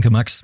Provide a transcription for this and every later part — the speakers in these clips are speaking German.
Danke, Max.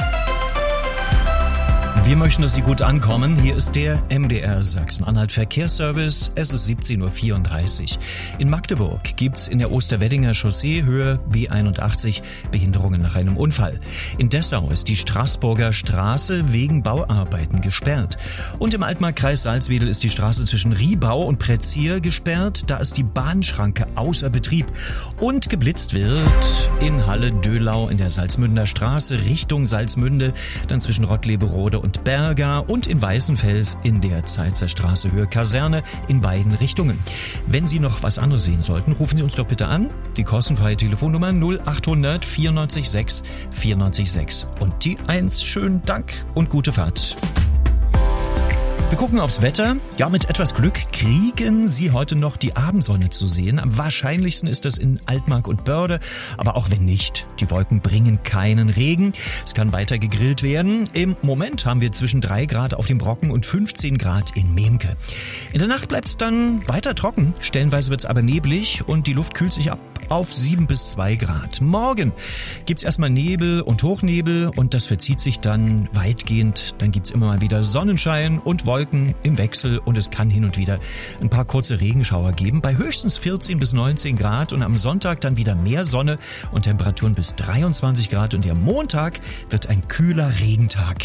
Wir möchten, dass Sie gut ankommen. Hier ist der MDR Sachsen-Anhalt Verkehrsservice. Es ist 17.34 Uhr. In Magdeburg gibt's in der Osterweddinger Chaussee Höhe B81 Behinderungen nach einem Unfall. In Dessau ist die Straßburger Straße wegen Bauarbeiten gesperrt. Und im Altmarkkreis Salzwedel ist die Straße zwischen Riebau und Prezier gesperrt. Da ist die Bahnschranke außer Betrieb. Und geblitzt wird in Halle-Döhlau in der Salzmünder Straße Richtung Salzmünde, dann zwischen Rottleberode und Berger und in Weißenfels in der Zeitzer Straße Höhe Kaserne in beiden Richtungen. Wenn Sie noch was anderes sehen sollten, rufen Sie uns doch bitte an. Die kostenfreie Telefonnummer 0800 94 6 94 6 und die 1. Schönen Dank und gute Fahrt. Wir gucken aufs Wetter. Ja, mit etwas Glück kriegen Sie heute noch die Abendsonne zu sehen. Am wahrscheinlichsten ist das in Altmark und Börde. Aber auch wenn nicht, die Wolken bringen keinen Regen. Es kann weiter gegrillt werden. Im Moment haben wir zwischen 3 Grad auf dem Brocken und 15 Grad in Memke. In der Nacht bleibt es dann weiter trocken. Stellenweise wird es aber neblig und die Luft kühlt sich ab auf 7 bis 2 Grad. Morgen gibt's erstmal Nebel und Hochnebel und das verzieht sich dann weitgehend. Dann gibt's immer mal wieder Sonnenschein und Wolken im Wechsel und es kann hin und wieder ein paar kurze Regenschauer geben. Bei höchstens 14 bis 19 Grad und am Sonntag dann wieder mehr Sonne und Temperaturen bis 23 Grad und der Montag wird ein kühler Regentag.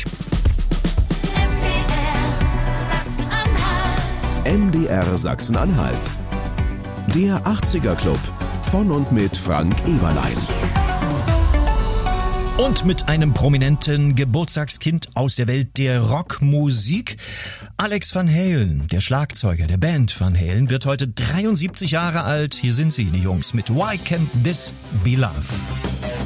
MDR Sachsen-Anhalt. Der 80er Club. Von und mit Frank Eberlein. Und mit einem prominenten Geburtstagskind aus der Welt der Rockmusik. Alex Van Halen, der Schlagzeuger der Band Van Halen, wird heute 73 Jahre alt. Hier sind sie, die Jungs, mit Why Can't This Be Love?